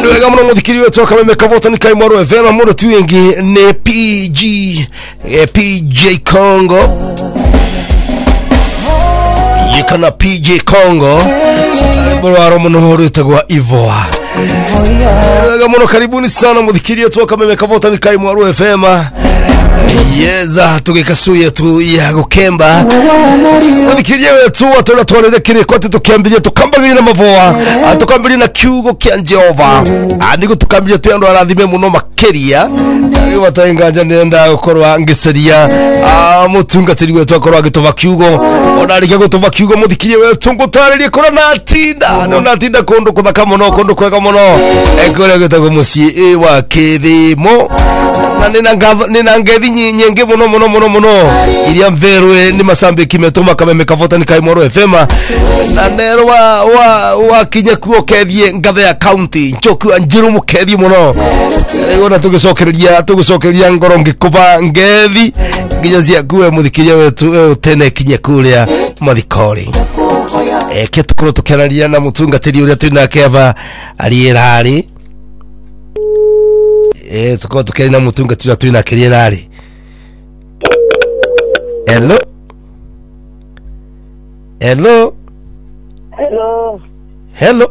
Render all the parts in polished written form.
Wega mno muthikiri wetu Kameme Kavota ni Kaimwaro FM muno tu wengi ni PJ Congo. Yekana PJ Congo. Bora muno horutagwa Ivoa. Wega mno karibuni sana muthikiri wetu Kameme Kavota ni Kaimwaro FM. Yeza tugekasuye tu ya gukemba muthikiriye wetu watula twarere kire kwate tukambirie tukambagire na mavoa tukambirie na kiugo kya Jehova andiko tukambirie tu ando arathime muno makeria ari batayinganja nenda gukorwa ngiseria mutungatiri wetu akorwa gituva kiugo onarike gutuva kiugo muthikiriye wetu ngutaririe kora na tinda kundu kuthaka muno kundu kwega muno ekore gitago musie wa kithimo na nina ngethi nyingi muno iria mverwe ni masambe kimetoma Kameme Kavota ni Kaimwaro FM na nero wa kinyakuo kethie ngathe ya county nchoku anjiru mukethie muno ego tugicokereria ngoro ngikuba ngethi nginya cia kuwe muthikiria wetu tene kinyakuria mathikori ketukuru tukeraria na mutungatiri uria twina keva alierari tuko tukerina mutungatiri twina kerierari. Hello.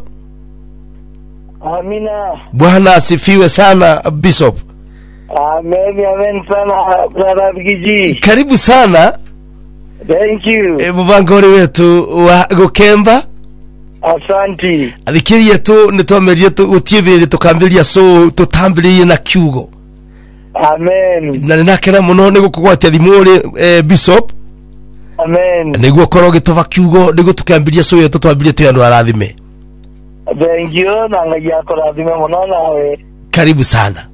Amina. Bwana asifiwe sana Bishop. Amen sana brother Bigiji. Karibu sana. Thank you. Muvangori wetu wa gukemba. Asante. Athikiriye tu nitwamerie tu utievere tukambiria so tutambirie na kiugo. Amen. Na ninakena muno ni gukugwatia thimuri Bishop. Amen. Niguo koro gituva kiugo nigo tukambiria so yetu twambirie tu andu arathime. Thank you na ngaja kurathime muno nawe. Karibu sana.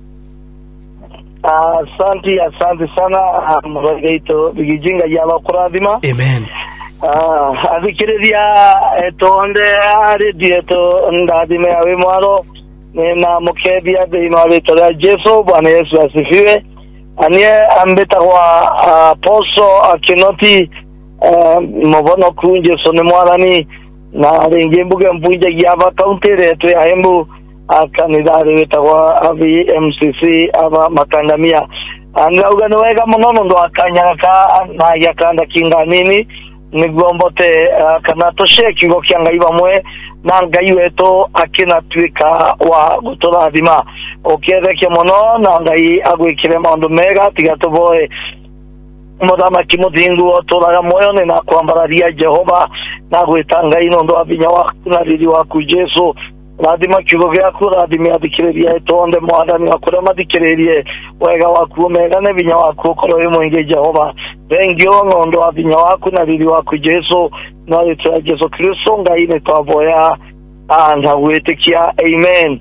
Asante sana mwegeito Bigijinga yaba kurathima. Amen. Athikiriria etonde arithieto ndathime awe mwaro na mukebia thima witoria Jesu. Bwana Yesu asifiwe. Anie ambetagwa poso akinoti mobono kunje sone mwarani na ringi mbuge mbuja gyaba county retu ya Embu akanidari wetagwa AVMCC aba makandamia angauga nwega muno ndo akanyaka na yakanda kinganini nigombote kana tosheki go kyanga ibamwe na ngai wetu akina twika wa guturathima oketheke muno na ngai agwikire maundu mega tigatoboe modama kimuthingu oturaga moyo ni na kwambararia Jehova na gwita ngai ndo abinya waku na riri waku Jesu rathima kiugo gyaku rathima athikiriria etonde mwathani akure mathikiririe wega waku mega ne binya waku korwo mwingi Jehova thank you ndo abinya waku na riri waku Jesu na riri Jesu Kristo ngai ne twaboya anga wetikia amen.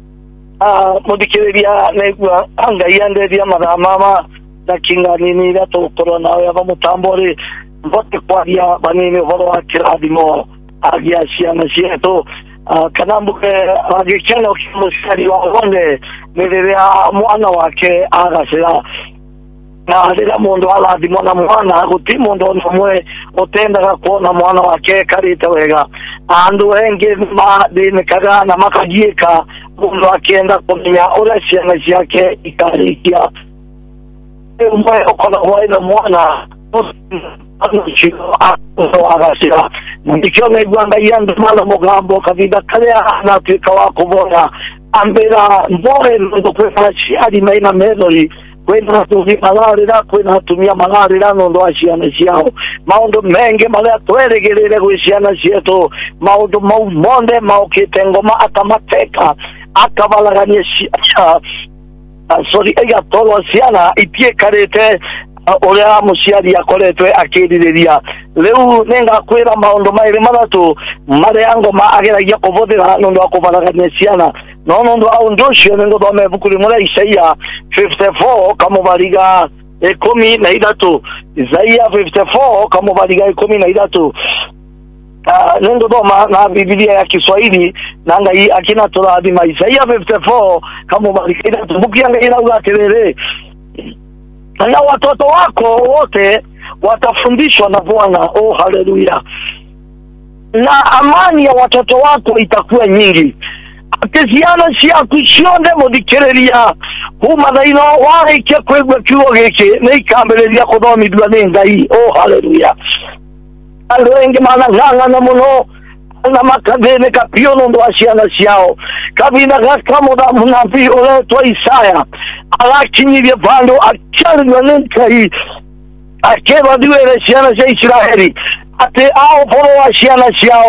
Muthikiriria negwa ngai anderia mama na kinganini ra tukoro nawe aba mutambori mbote kwaria banini horo wa kirathimo agia ciana cietu kana mbuke agikena kimusari wa wone niria mwana wake agacira na rira mundu arathimo na mwana guti mundu nomwe utendaga kuona mwana wake karite wega andu engi mathинikaga na makagiika mundu akienda kumenya uria ciana ciake ikarikia umwe okona waina mwana anuchiro agacira ndikiona igwanga yandu mala mugambo kavinda karea na twika wa kubona ambera mboe ndo kwefala ciari maina medori kwena tuvi malarira kwena tumia malarira ndo aciana ciao maundu menge mala tweregerere gwiciana cietu maundu monde maukite ngoma akamateka akabalagania sorry ega tolo ciana itie karete oria musiari akoretwe akiririria riu nenga kwira maundu mairi maratu mare yango maageragia kuvuthira nundu akubalagania ciana no au ndocio nengo thome bukuri mura Isaia 54 kamubariga 13 Isaia 54 kamubariga 13 nengo thoma na Biblia ya Kiswahili nanga hii akina turathima Isaia 54 kamubariga 13 bukianga inauga atiriri na watoto wako wote watafundishwa na Bwana. Oh haleluya. Na amani ya watoto wako itakuwa nyingi. Atesiana ciaku ciothe muthikiriria kuma thaino warikia kwigua kiugo giki ni ikambiriria kuthomithua ni Ngai. Oh haleluya. Andu engi manang'ang'ana muno na makathĩnĩka biũ nũndũ wa ciana ciao. Kabinda gaka mũnabii ũretwo Isaya arakinyirie vandũ akĩarĩrio nĩ Ngai akĩĩrwo athiwĩre ciana cia Isiraeli atĩ ũhoro wa ciana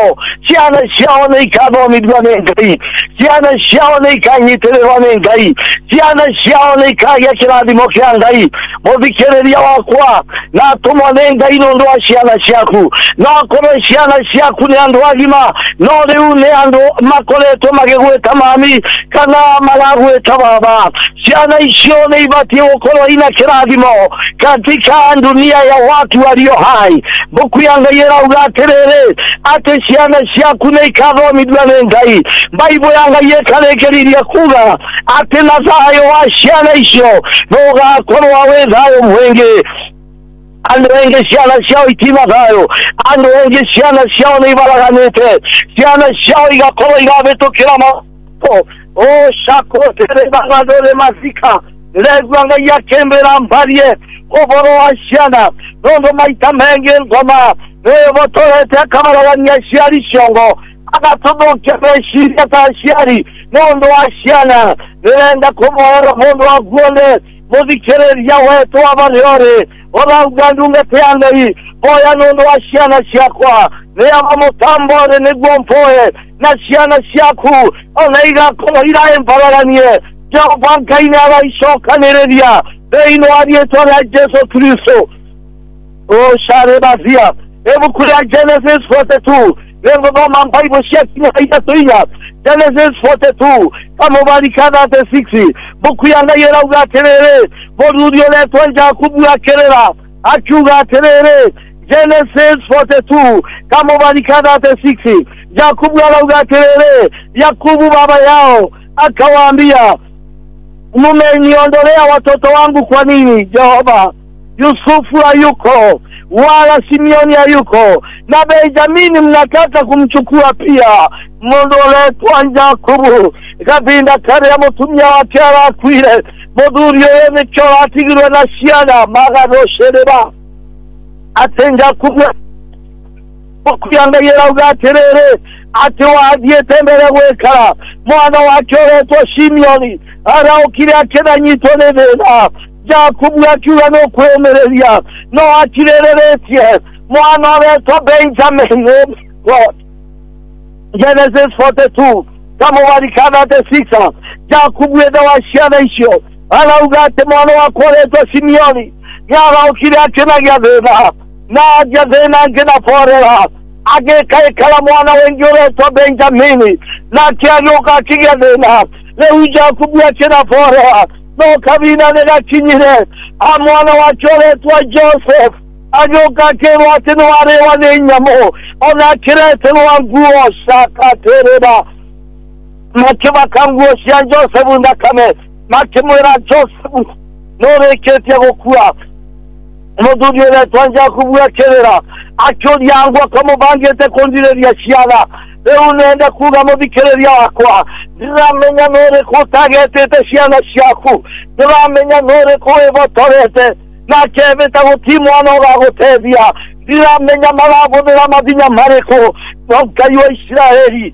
ciao nĩ ikathomithio nĩ Ngai, ciana ciao nĩ ikanyitĩrĩrwo nĩ Ngai, ciana ciao nĩ ikagĩa kĩrathimo kĩa Ngai. Mũthikĩrĩria wakwa na atũmwo nĩ Ngai nũndũ wa ciana ciaku. No akorwo ciana ciaku nĩ andũ agima, no rĩu nĩ andũ makoretwo magĩgwĩta mami kana maragwĩta baba. Ciana icio nĩ ibatiĩ gũkorwo ina kĩrathimo katika dunia ya watu walio hai. Buku ya Ngai ĩrauga atĩrĩrĩ atĩ ciana ciaku nĩ ikathomithio nĩ Ngai. Bible ya Ngai ĩkarĩkĩrĩria kuga atĩ na thayũ wa ciana icio ndũgakorwo wĩ thayũ mwĩngĩ. Andũ aingĩ ciana ciao itina thayũ, andũ aingĩ ciana ciao nĩ ibaraganĩte, ciana ciao igakorwo igabĩtũkĩra moko. Shakotere bagadore masika legwa Ngai akĩmbĩra mbarie ũhoro wa ciana nũndũ maita mengĩ ngoma nĩĩbotorete akamaragania aciari ciongo agatũthũkia meciria ta aciari nũndũ wa ciana. Nĩrenda kũmũhera mũndũ wa guothe mũthikĩrĩria wetũ abarĩ ũrĩ ũrauga ndungata ya Ngai hoya nũndũ wa ciana ciakwa nĩama mũtambo ũrĩ nĩguo mboe na ciana ciaku ona igakorwo iraĩmbaraganie. Jehova Ngai nĩaraicokanĩrĩria thĩinĩ wa rĩĩtwa rĩa Jesu Kristo. Sharebazia ibuku rĩa Genesis 42 nĩngũthoma Bible ciakinya ithatũ inya. Genesis 42 kamũbari ka 36 buku ya Ngai ĩrauga atĩrĩrĩ mũthuri ũretwo Jakubu akĩrĩra akiuga atĩrĩrĩ. Genesis 42 kamũbari ka 36 Jakubu arauga atĩrĩrĩ Yakubu baba yao akawaambia mumeniondolea watoto wangu kwa nini Jehova? Yusufu hayuko wala Simeoni hayuko na Benjamini mnataka kumchukua pia. Mondoletwa Jakubu kabinda kare ya mutumia wake arakwire muthuri ũyũ nĩkĩo atigirwe na ciana magarosherera atĩ Jakubu buku ya Ngai ĩrauga atĩrĩrĩ atĩ wathiĩte mbere gwĩkara mwana wake ũretwo Simeoni araũkire akĩranyitwo nĩ thĩna. Jakubu akiuga nĩ kwĩmĩrĩria no akirĩrĩrĩtie mwana ũretwo Benjamin. Genesis 42 kamũbari ka 36 Jakubu etha wa ciana icio arauga atĩ mwana wakwa ũretwo Simeoni nĩaraũkire akĩnagia thĩna na aja thĩna ngĩnaborera agĩkaĩkara mwana wengĩ ũretwo Benjamini nake agĩũka akĩgĩa thĩna. Rĩu Jakubu akĩnaborera no kabina nĩgakinyire mwana wake ũretwo Joseph agĩũka akĩrwo atĩ nĩwarĩwa nĩ nyamũ ona akĩreterwo nguo cakatĩrĩra. Makĩmaka nguo cia Josefu thakame makĩmwĩra Josefu nĩũrĩkĩtie gũkua. Mũthuri ũretwo Jakubu akĩrĩra akĩũria ngo akamũbangĩte kũndirĩria ciana. Rĩu nenda kuga mũthikĩrĩria wakwa ndiramenya nũrĩkũ ũtagetĩte ciana ciaku, ndiramenya nũrĩkũ wĩbotorete nake bĩta gũtirĩ mwana ũgagũteithia, ndiramenya marabũthĩra mahinya marĩkũ. No Ngai wa Isiraeli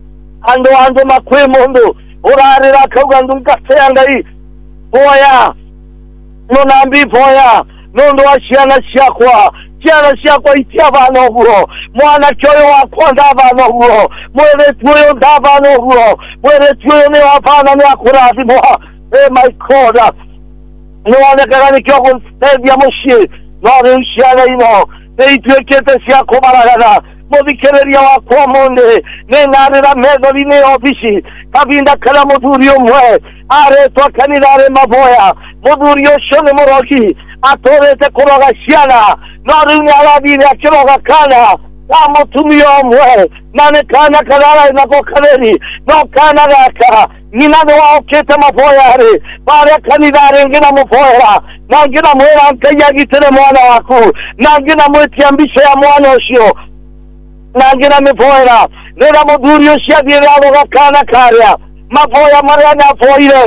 andũ makwĩ mũndũ ũrarĩra akauga ndungata ya Ngai boya mũnabii boya nũndũ wa ciana ciakwa. Ciana ciakwa itiabana ũguo, mwanake ũyũ wakwa ndabana ũguo, mwĩrĩtu ũyũ ndabana ũguo, mwĩrĩtu ũyũ nĩwabana nĩakũrathimwa. My God, nĩwonekaga nĩkĩo gũteithia mũciĩ no rĩu ciana ino nĩituĩkĩte cia kũmaragana. Mũthikĩrĩria wakwa mũndĩ nĩnarĩra methori-inĩ ya obici kabinda karĩa mũthuri ũmwe aretwo kanitha maboya. Mũthuri ũcio nĩ mũrogi atũrĩte kũroga ciana no rĩu nĩarathire akĩroga kana ka mũtumia ũmwe na nĩ kana kararĩ nako kanini. No kana gaka nyina nĩwaũkĩte maboya-rĩ barĩa kanitha rĩngĩ namũboera na ngĩnamwĩra Ngai agitĩre mwana waku na ngĩnamwĩtia mbica ya mwana ũcio na ngĩnamĩboera. Rĩrĩa mũthuri ũcio athire aroga kana karĩa maboya maria na boire